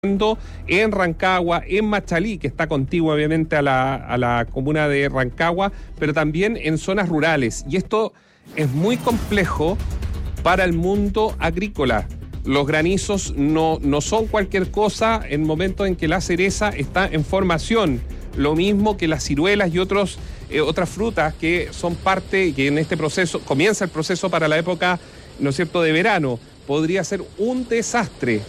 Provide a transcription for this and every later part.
en Rancagua, en Machalí, que está contigua obviamente a la comuna de Rancagua, pero también en zonas rurales. Y esto es muy complejo para el mundo agrícola. Los granizos no son cualquier cosa en momentos en que la cereza está en formación. Lo mismo que las ciruelas y otras frutas que son parte, que en este proceso, comienza el proceso para la época, ¿no es cierto?, de verano. Podría ser un desastre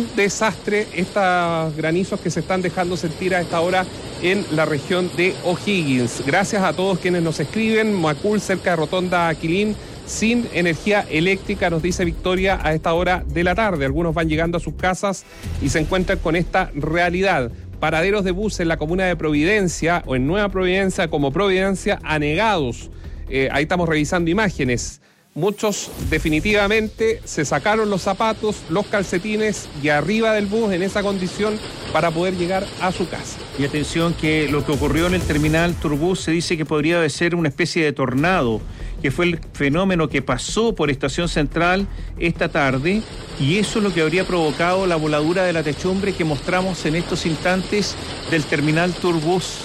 estos granizos que se están dejando sentir a esta hora en la región de O'Higgins. Gracias a todos quienes nos escriben. Macul, cerca de Rotonda Aquilín, sin energía eléctrica, nos dice Victoria, a esta hora de la tarde. Algunos van llegando a sus casas y se encuentran con esta realidad. Paraderos de bus en la comuna de Providencia o en Nueva Providencia como Providencia anegados. Ahí estamos revisando imágenes. Muchos definitivamente se sacaron los zapatos, los calcetines y arriba del bus en esa condición para poder llegar a su casa. Y atención que lo que ocurrió en el terminal Turbus se dice que podría ser una especie de tornado, que fue el fenómeno que pasó por Estación Central esta tarde, y eso es lo que habría provocado la voladura de la techumbre que mostramos en estos instantes del terminal Turbus.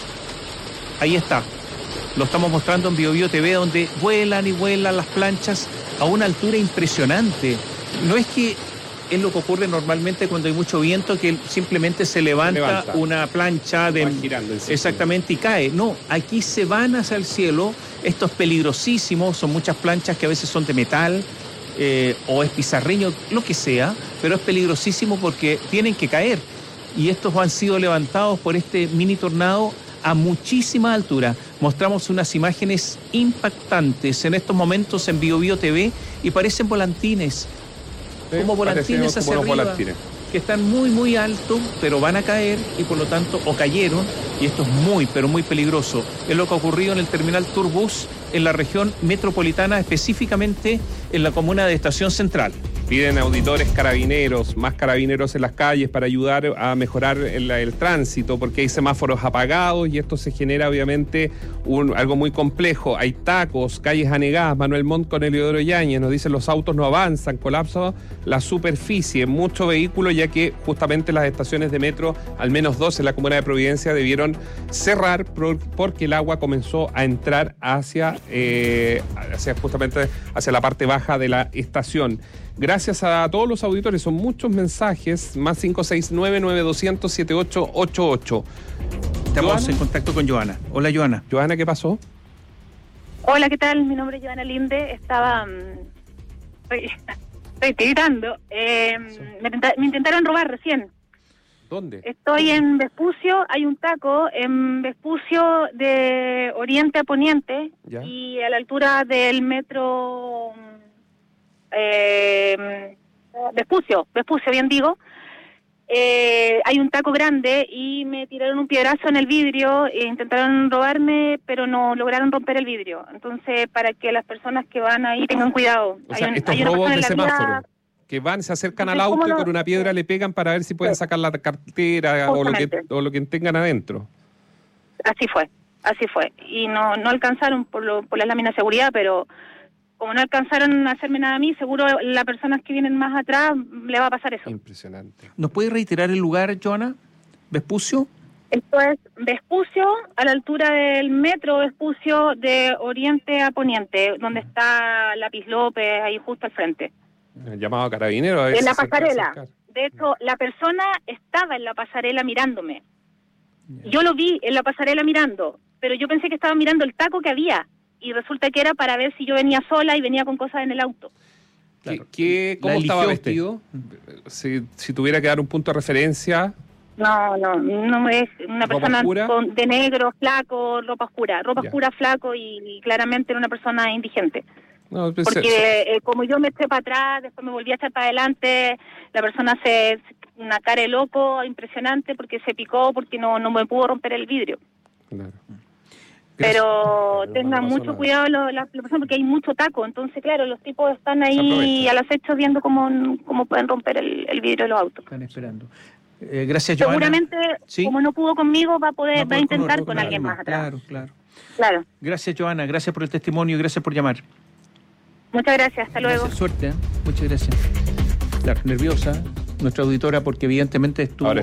Ahí está. Lo estamos mostrando en BioBio TV, donde vuelan y vuelan las planchas a una altura impresionante. No es que es lo que ocurre normalmente cuando hay mucho viento, que simplemente se levanta una plancha exactamente y cae. No, aquí se van hacia el cielo. Esto es peligrosísimo. Son muchas planchas que a veces son de metal o es pizarreño, lo que sea, pero es peligrosísimo porque tienen que caer. Y estos han sido levantados por este mini tornado a muchísima altura. Mostramos unas imágenes impactantes en estos momentos en BioBio TV y parecen volantines, sí, como volantines hacia arriba, que están muy muy altos, pero van a caer y por lo tanto, o cayeron, y esto es muy, pero muy peligroso. Es lo que ha ocurrido en el terminal Turbus en la región metropolitana, específicamente en la comuna de Estación Central. Piden auditores carabineros, más carabineros en las calles para ayudar a mejorar el tránsito, porque hay semáforos apagados y esto se genera obviamente algo muy complejo. Hay tacos, calles anegadas. Manuel Montt con Eliodoro Yáñez nos dicen: los autos no avanzan, colapsa la superficie, mucho vehículo, ya que justamente las estaciones de metro, al menos 2 en la comuna de Providencia, debieron cerrar porque el agua comenzó a entrar hacia la parte baja de la estación. Gracias a todos los auditores, son muchos mensajes, más 569-9200-7888. Estamos en contacto con Joana. Hola, Joana. Joana, ¿qué pasó? Hola, ¿qué tal? Mi nombre es Joana Linde. Estoy tiritando. Me intentaron robar recién. ¿Dónde? Estoy en Vespucio, hay un taco en Vespucio de oriente a poniente. ¿Ya? Y a la altura del metro... Vespucio, bien digo. Hay un taco grande y me tiraron un piedrazo en el vidrio e intentaron robarme, pero no lograron romper el vidrio. Entonces, para que las personas que van ahí tengan cuidado. O sea, estos robos de semáforo que van, se acercan al auto y con una piedra le pegan para ver si pueden sacar la cartera o lo que tengan adentro. Así fue. Y no alcanzaron por la lámina de seguridad, pero como no alcanzaron a hacerme nada a mí, seguro las personas que vienen más atrás le va a pasar eso. Impresionante. ¿Nos puede reiterar el lugar, Joana? ¿Vespucio? Esto es Vespucio, a la altura del metro Vespucio de oriente a poniente, donde está Lápiz López, ahí justo al frente. Llamado a carabinero a ver en la pasarela. De hecho, la persona estaba en la pasarela mirándome. Yo lo vi en la pasarela mirando, pero yo pensé que estaba mirando el taco que había. Y resulta que era para ver si yo venía sola y venía con cosas en el auto. Claro. ¿Cómo estaba vestido? Si tuviera que dar un punto de referencia. No es una persona de negro, flaco, ropa oscura, flaco y claramente era una persona indigente. No, porque como yo me eché para atrás, después me volví a echar para adelante, la persona una cara de loco impresionante porque se picó, porque no me pudo romper el vidrio. Claro. Pero tengan mucho cuidado la persona, porque hay mucho taco. Entonces, claro, los tipos están ahí al acecho viendo cómo pueden romper el vidrio de los autos. Están esperando. Gracias, Joana. Seguramente, ¿sí? Como no pudo conmigo, va a intentar con alguien más atrás. Claro. Gracias, Joana. Gracias por el testimonio y gracias por llamar. Muchas gracias. Hasta luego. Suerte. Muchas gracias. Claro, nerviosa. nuestra auditora, porque evidentemente estuvo